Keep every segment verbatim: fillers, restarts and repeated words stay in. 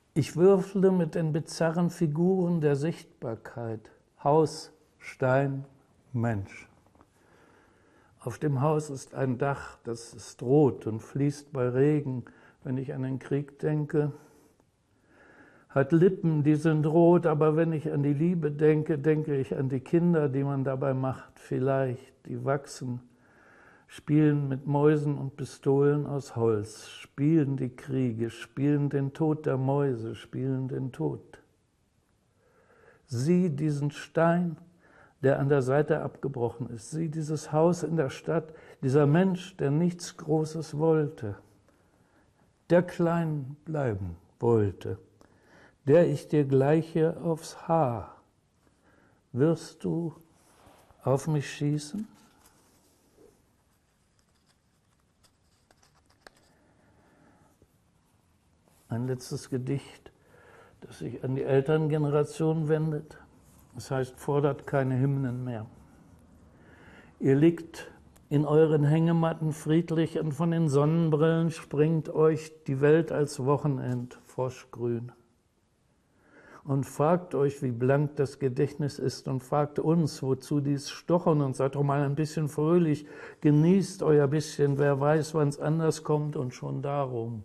Ich würfle mit den bizarren Figuren der Sichtbarkeit. Haus, Stein, Mensch. Auf dem Haus ist ein Dach, das ist rot und fließt bei Regen, wenn ich an den Krieg denke. Hat Lippen, die sind rot, aber wenn ich an die Liebe denke, denke ich an die Kinder, die man dabei macht, vielleicht, die wachsen, spielen mit Mäusen und Pistolen aus Holz, spielen die Kriege, spielen den Tod der Mäuse, spielen den Tod. Sieh diesen Stein, der an der Seite abgebrochen ist. Sieh dieses Haus in der Stadt, dieser Mensch, der nichts Großes wollte, der klein bleiben wollte, der ich dir gleiche aufs Haar. Wirst du auf mich schießen? Ein letztes Gedicht, das sich an die Elterngeneration wendet. Das heißt, fordert keine Hymnen mehr. Ihr liegt in euren Hängematten friedlich und von den Sonnenbrillen springt euch die Welt als Wochenend froschgrün. Und fragt euch, wie blank das Gedächtnis ist und fragt uns, wozu dies Stochen und seid doch mal ein bisschen fröhlich, genießt euer bisschen, wer weiß, wann es anders kommt und schon darum.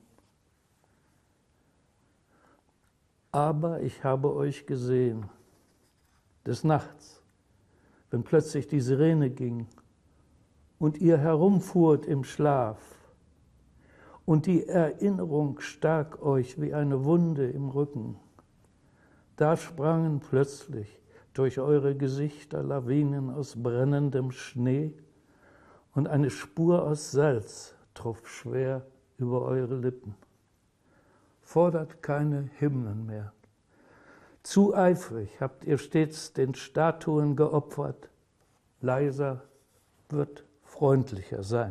Aber ich habe euch gesehen, des Nachts, wenn plötzlich die Sirene ging und ihr herumfuhrt im Schlaf und die Erinnerung stak euch wie eine Wunde im Rücken. Da sprangen plötzlich durch eure Gesichter Lawinen aus brennendem Schnee und eine Spur aus Salz troff schwer über eure Lippen. Fordert keine Hymnen mehr. Zu eifrig habt ihr stets den Statuen geopfert. Leiser wird freundlicher sein.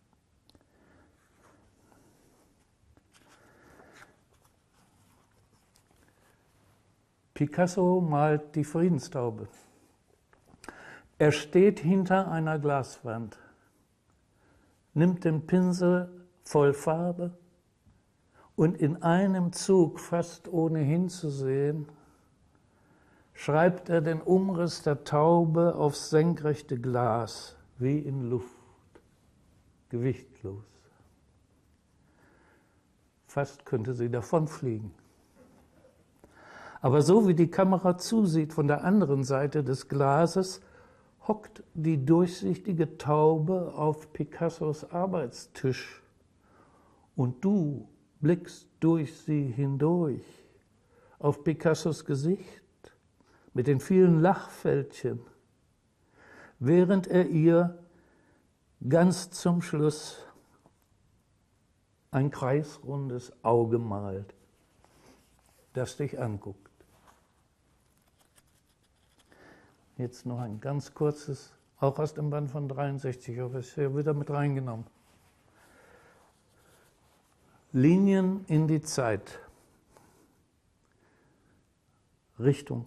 Picasso malt die Friedenstaube. Er steht hinter einer Glaswand, nimmt den Pinsel voll Farbe und in einem Zug, fast ohne hinzusehen, schreibt er den Umriss der Taube aufs senkrechte Glas, wie in Luft, gewichtlos. Fast könnte sie davonfliegen. Aber so wie die Kamera zusieht von der anderen Seite des Glases, hockt die durchsichtige Taube auf Picassos Arbeitstisch und du blickst durch sie hindurch auf Picassos Gesicht mit den vielen Lachfältchen, während er ihr ganz zum Schluss ein kreisrundes Auge malt, das dich anguckt. Jetzt noch ein ganz kurzes, auch aus dem Band von dreiundsechzig, aber ist hier wieder mit reingenommen. Linien in die Zeit. Richtung.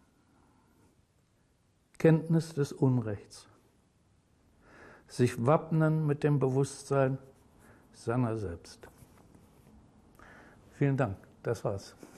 Kenntnis des Unrechts. Sich wappnen mit dem Bewusstsein seiner selbst. Vielen Dank, das war's.